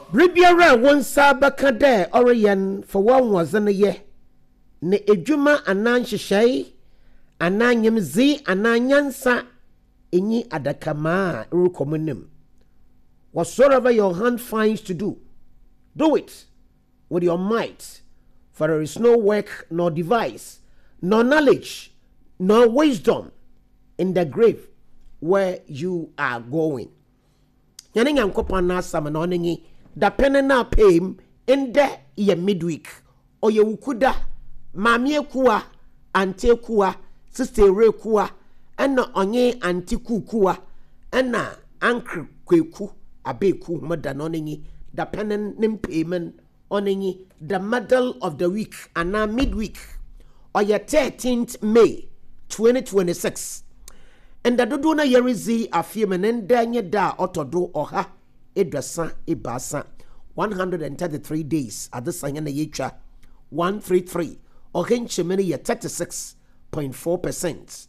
Bribiara wonsa baka de Orion for one was in a year. Ne ejuma anan shishai, anan yemzi, anan yansa, inyi adakama urukomunim. Whatsoever your hand finds to do it with your might, for there is no work nor device, nor knowledge, nor wisdom in the grave where you are going. Yani nyankopa na sama na onengi da pene na payim in the ye midweek o ye wukuda mamie kuwa ante kuwa sister re kuwa ena onye anti kuwa ena ankre kweku abeku mada na onengi da pene nim payment onengi the middle of the week ana midweek o ye 13th May 2026. And the dodona yerizi afimenenda nye da otodo oha edwasa ibasa 133 days at the sanyana yecha 133 ohenchemeni ye 36.4%.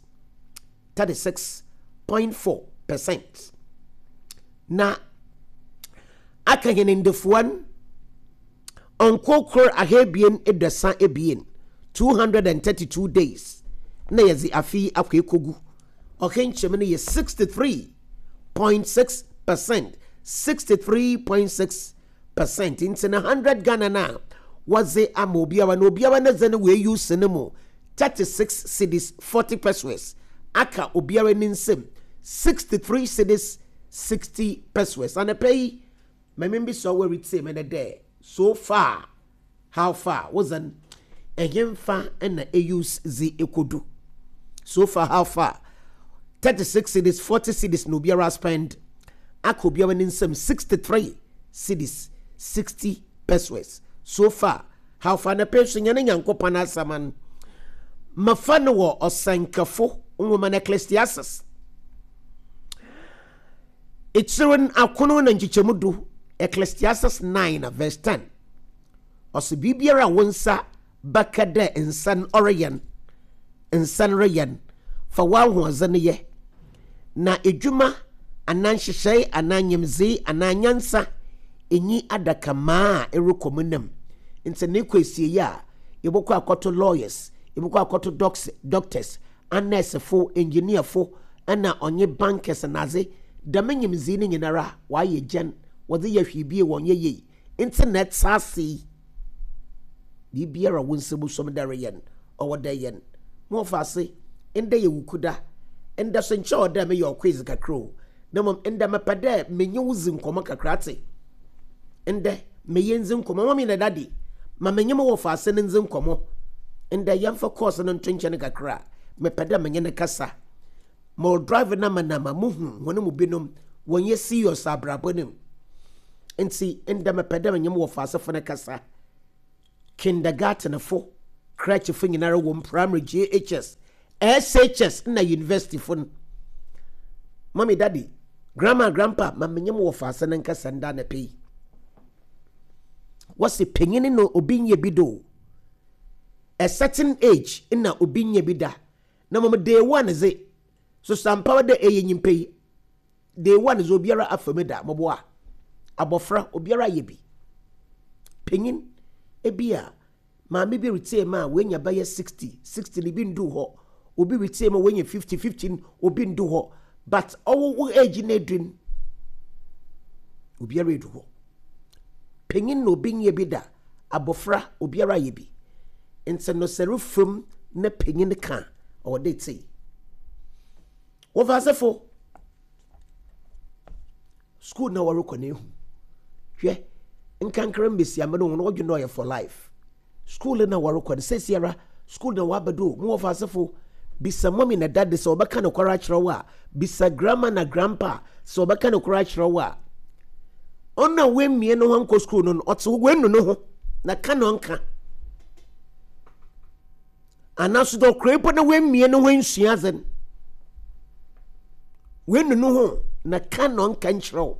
36.4%. Na akahenendefuan onkokor ahebien edwasa ebien 232 days na yezi afi akwekogu Okenchemini is 63.6%. 63.6%. In 100 Ghana now. Was the amobiawa no biawa na zene we use cinema 36 cities 40 pesos. Aka obiawa ninsem 63 cities 60 pesos. And I pay my member saw where it say many day. So far, how far wasn't a yemfa and a use the ekodu. So far, how far? 36 cities, 40 cities, no biara spend. Akobiawa ninsem 63 cities, 60 pesos. So far, how far na person yana nyankopa na saman. Mafano wo osankafo woman Ecclesiastes. Itsiren akono na nchichemudu Ecclesiastes 9 verse 10. Osibibiara wonsa bakade insan Orion, insan Rayan. Fa wahu zane na ejuma anan hyehyɛ anan yemze anan nyansa enyi adakama erukomunam nti ne kwesie ya yebokɔ akoto lawyers yebokɔ akoto doctors nurse fo engineer fo ana onye bankers naze damenyemze ne nyinara wa ye gen wode ye hwibie wonye ye internet sasi bibiara wonsebu somdare yen owode yen mo fa se enda ye wukuda enda so nche oda me your quiz kakro na mom enda mapade menye wuzi nkoma kakrate enda me yenzi nkoma mami na dadi ma menye mo fa ase nzi nkoma enda yamfa course no ntwenche ne kakra mepade menye ne kasa mo drive na manama muhu woni mu binom wonye serious abrabonim enti enda mepade menye mo fa ase fo ne kasa kindergarten fo crèche fo nyinara wo primary JHS SHS na university fun mommy daddy grandma grandpa mamenyem wo fa ase nka sanda na pay what's penyini no obinye bido a certain age na obinye bida na mom day one is it so some power de eyenyim pay day one is obiara afamida mobo a abofra obiara yebi penyin ebia ma me bi retain ma wenya baye 60 ni bi ndu ho obi retain ma wenya 50 obi ndu ho but owo age na edwin obiara edu ho penyin no obi nye bi da abofra obiara ye bi ente no serufum na penyin ka o de ti wo vasefo school na waro kone hu hwe nkankra mbesi amano no odwino ye for life school na waro kone sesiara school na wabado mo vasefo bisa mommy na dad so obaka no kwara kyerwa bisa grandma na grandpa so obaka no kwara kyerwa ona wemmie no hanko school no oto wennu no ho na kano nka anaso do krepo na wemmie no ho nsuazen wennu no ho na kano nka nkyerw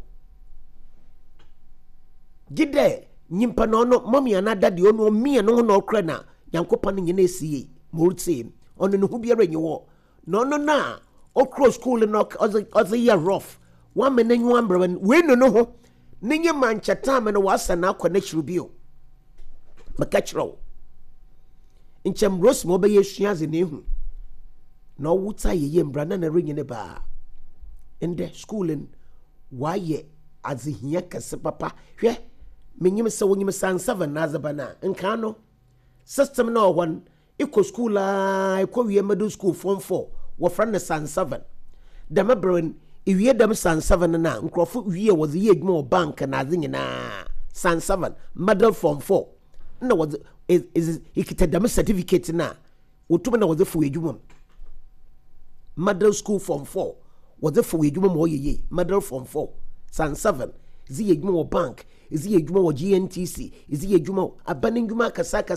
gide nyimpa no no mommy ana dad ono mie no ho na okra na yankopa no nyina esiye morti ono no hu biara nyewo no na okro school no oze year rough one menenyu ambra wennu no ho ninye manchata me no wasa na akwa na chirubio maka chiro nchem Rose mo be yesua ze ne hu na wuta ye mbra na renye ne ba inde schooling waye azihia kase papa hwe menyim se wonyim san 7 na zabana nka no system na won iko school iko wie middle school form 4 wo friend san 7 dem bren iwie dem san 7 na nkrofo wie wo ze ye adwuma bank na azinyi na san 7 middle form 4 na wo is ikita dem certificate na wotum na wo ze fu adwuma middle school form 4 wo ze fu adwuma mo yeye middle form 4 san 7 zi adwuma bank izi adwuma wo GNTC izi adwuma abaninguma kasa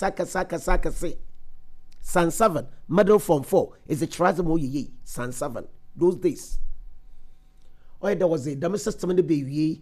san 7 middle form 4 is a trazimo ye san 7 those days there was a dumb system in the baby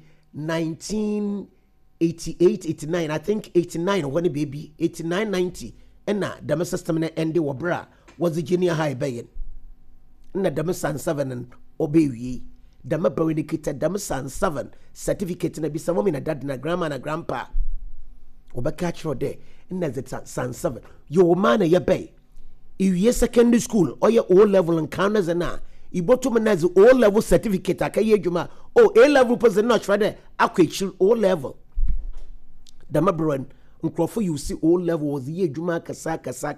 1988 89 I think 89 when the baby 89 90 and na dumb system in the wabra was the junior high bayin na dumb san 7 and obey dama bawini kita dama san 7 certificate na bisa mo na dad na grandma na grandpa obaka chro de na zeta san 7 yo man ya bay iwie secondary school or ya O level encounters na ibotum na ze O level certificate akaye adwuma A level person not try de akwachi O level dama bron nkrofo you see O level was ye adwuma kasa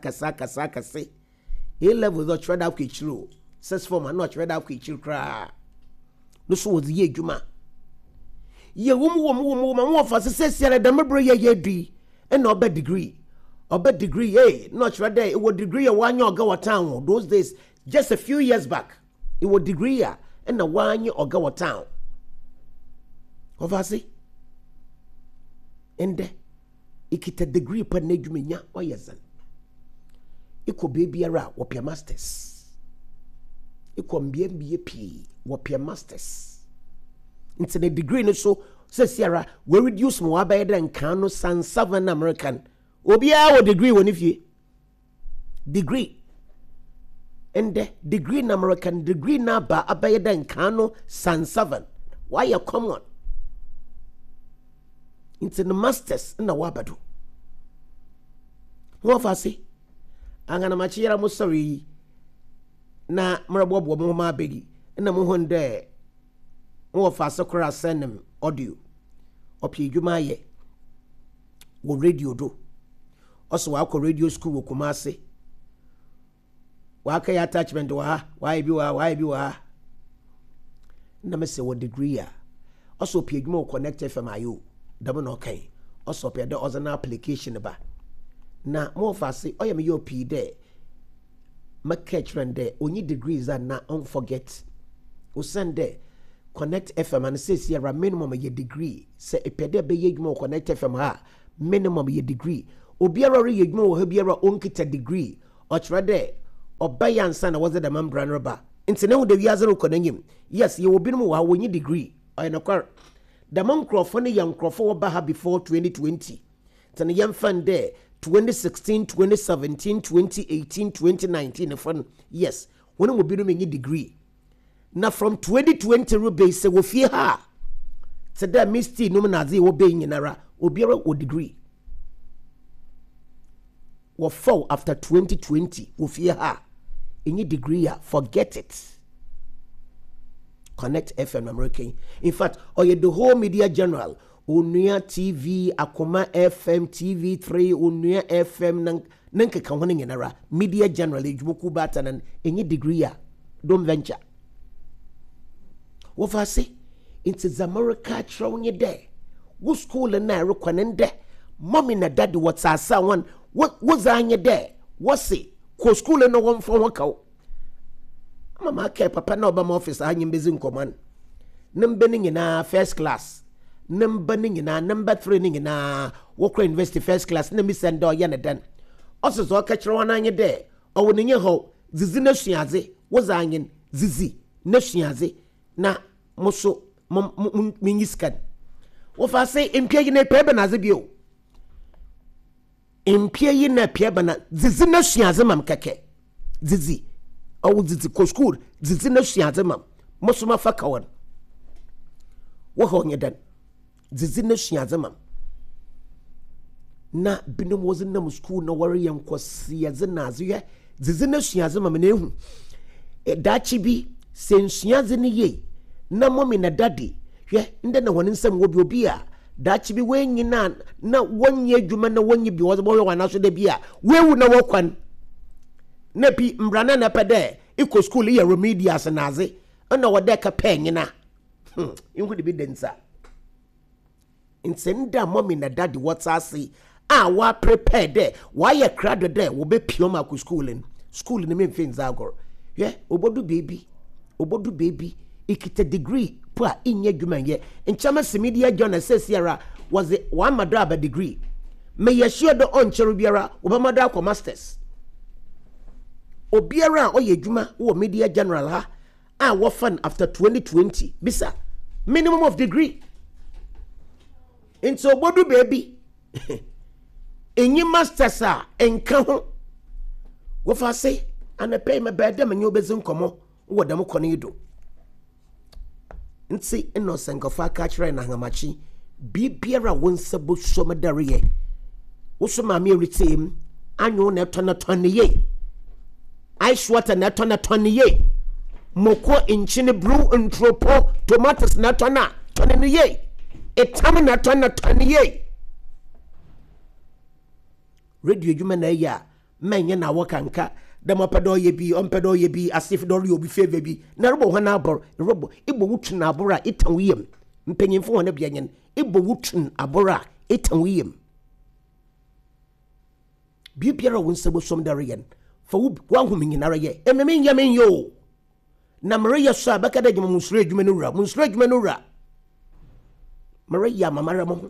A level not try de akwachi six form not try de akwachi kra no so was ye adwuma ye wom wo fa se sere da mebro ye di e na oba degree not right there it was degree one year oga town those days just a few years back it was degree and na one year oga town ovasi ende ikita degree pa na adwuma nya oyezan iko baby ara wo pia masters iko mbie pi wo pia masters into the degree no so Sierra we reduce mo abaye den kan no san 7 American obia wo degree woni fie degree and the degree na American degree na ba abaye den kan no san 7 why you come on into the masters na wabado wo fa se angana machira mo sorry na mrabo mo ma begi na mo honde wo fa sakura senem audio opie dwuma ye wo radio do also wa ko radio school wo Kumasi wa ka attachment wa why bi wa na me se wo degree also opie dwuma wo connect FM ayo damo no kan also opie the other application ba na mo fa se oya me yo opie de catch rende only degrees are not unforget o send there connect FM and say Sierra minimum a degree say a pede be yedmo connect FM ha minimum a degree obiara re yedmo ha biara onkita degree or trade or buy ansa na was the membran roba intene wo de wiazero konanyim yes ye obi no wa wonyi degree o na kwar the man crofo ne yan crofo wo ba ha before 2020 tane yan fan there 2016 2017 2018 2019 fun yes when we be no menyi degree na from 2020 rube say wo fie ha say that misty no na ze wo be nyinara obiara wo degree wo fall after 2020 wo fie ha any degree forget it Connect FM American in fact the whole media general Onua TV Akoma FM TV3 Onua FM nankeka hono nyinara media general ejumuku batanan any degree don't venture wo fa se into America throwing you there wo school na rekwanen de mommy na daddy what's asa one what was anya there what say ko school no one for one ka mama ke papa na obama office anyim bezi nkoman number ni na first class number ni na number 3 ni na wo university first class na mi send ya na dan also so ka kire wan anya there o woni nye ho zizi na suaze wo za anyin zizi na suaze na moso minyiskan wo fa say impie na pebe na ze bio impie na pebe na zizi na suaze mam keke zizi o zizi ko school zizi na suaze mam moso ma fa kawon wo ho nye dan dzizina suazema na binom wozi nam school na wari yankwasi azina azuye dzizina suazema me nehu dachi bi sensuaze ne ye na mommy na daddy hwe nde na woni nsam wo bi obi a dachi bi wenyi na wonye adwuma na wonye bi wo wana so da bi a wewu na wokwan na bi mbrana na pede iko school ye remedials na aze na wode ka penyina inhu de bi densa insenda mommy na daddy what's ase wa prepare there why ye crowd there wo be pioma ku school ni me mfin zagor obodu baby ikita degree po a inye dwuma ye nchama media journal says here was it one madraba degree me ye sure do on cheru biara obamada kwa masters obiara oye dwuma wo media general ha wo fan after 2020 bisa minimum of degree into obodu baby enyi masters a enka ho wo fa say ana pay me bede me nyobezi nkomo wo dem kone yido nti innocent gofa ka kire na hamachi bibiara wonsa bo somedare ye wo so ma me retem anyo na tonne ye ice water na tonne ye moko inchine blue anthropo tomatoes na tonne ye etam na tonne ye radio juma na ya menye na wakanka dama pedo ye bi on pedo ye bi asif do obi favor bi na robo ho na abor robo ibo wutu na abora itan wiyem mpanyimfo ho na bianyen ibo wutu abora itan wiyem bibiara wonsebo som dare yen fa wo hu minyinara ye ememe yamen yo na mre ya so abaka da juma musure adwuma no wura mre ya mamara mo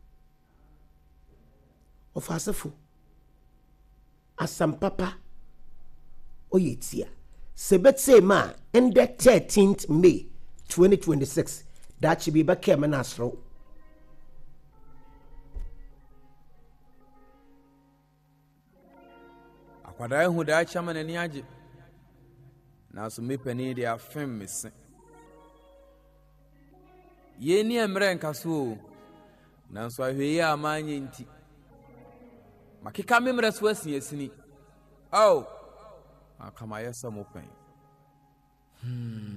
ofasefo asampapa oyetia sebetse ma in the 13th May 2026 that should be back here manasro akwada hu da chama na ni age na so mepani dia afem mese ye ni emre nkaso na so ahwe ye amanye nti makika memre so asini akama yesa mo pen